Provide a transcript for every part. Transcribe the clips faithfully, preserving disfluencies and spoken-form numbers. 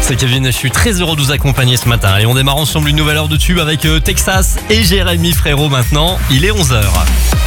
c'est Kevin et je suis très heureux de vous accompagner ce matin. Et on démarre ensemble une nouvelle heure de tube avec euh, Texas et Jérémy Frérot maintenant. Il est onze heures.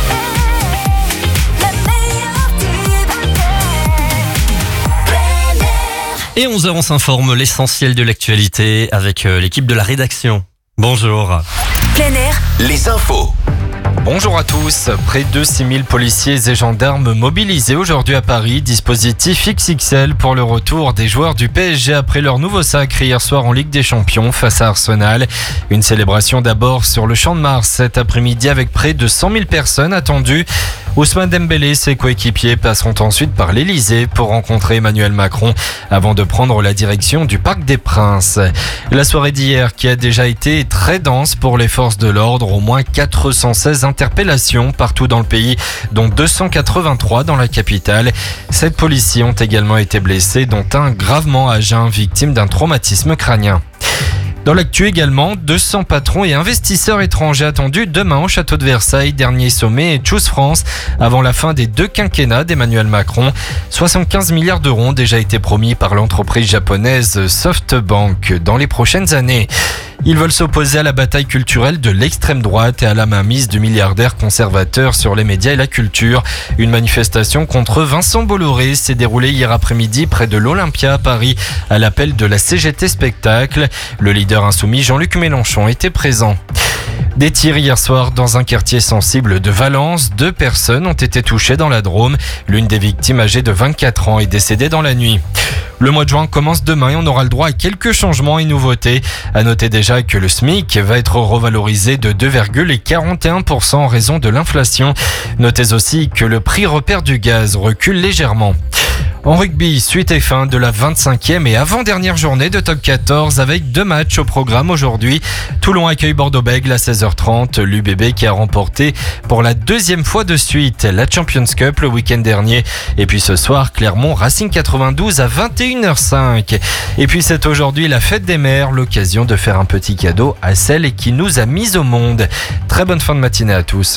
Et onze heures, on s'informe l'essentiel de l'actualité avec euh, l'équipe de la rédaction. Bonjour. Plein air, les infos. Bonjour à tous. Près de six mille policiers et gendarmes mobilisés aujourd'hui à Paris. Dispositif X X L pour le retour des joueurs du P S G après leur nouveau sacre hier soir en Ligue des Champions face à Arsenal. Une célébration d'abord sur le Champ de Mars cet après-midi avec près de cent mille personnes attendues. Ousmane Dembélé et ses coéquipiers passeront ensuite par l'Elysée pour rencontrer Emmanuel Macron avant de prendre la direction du Parc des Princes. La soirée d'hier qui a déjà été très dense pour les forces de l'ordre, au moins quatre cent seize interpellations partout dans le pays, dont deux cent quatre-vingt-trois dans la capitale. Sept policiers ont également été blessés, dont un gravement à jeun, victime d'un traumatisme crânien. Dans l'actu également, deux cents patrons et investisseurs étrangers attendus demain au château de Versailles, dernier sommet Choose France, avant la fin des deux quinquennats d'Emmanuel Macron. soixante-quinze milliards d'euros ont déjà été promis par l'entreprise japonaise SoftBank dans les prochaines années. Ils veulent s'opposer à la bataille culturelle de l'extrême droite et à la mainmise du milliardaire conservateur sur les médias et la culture. Une manifestation contre Vincent Bolloré s'est déroulée hier après-midi près de l'Olympia à Paris à l'appel de la C G T Spectacle. Le leader insoumis Jean-Luc Mélenchon était présent. Des tirs hier soir dans un quartier sensible de Valence. Deux personnes ont été touchées dans la Drôme. L'une des victimes, âgée de vingt-quatre ans, est décédée dans la nuit. Le mois de juin commence demain et on aura le droit à quelques changements et nouveautés. À noter déjà que le SMIC va être revalorisé de deux virgule quarante et un pour cent en raison de l'inflation. Notez aussi que le prix repère du gaz recule légèrement. En rugby, suite et fin de la vingt-cinquième et avant-dernière journée de top quatorze avec deux matchs au programme aujourd'hui. Toulon accueille Bordeaux-Bègles à seize heures trente. L'U B B qui a remporté pour la deuxième fois de suite la Champions Cup le week-end dernier. Et puis ce soir, Clermont Racing quatre-vingt-douze à vingt et une heures cinq. Et puis c'est aujourd'hui la fête des mères, l'occasion de faire un petit cadeau à celle qui nous a mis au monde. Très bonne fin de matinée à tous.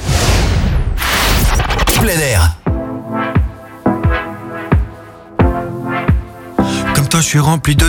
Plein air. Toi je suis rempli de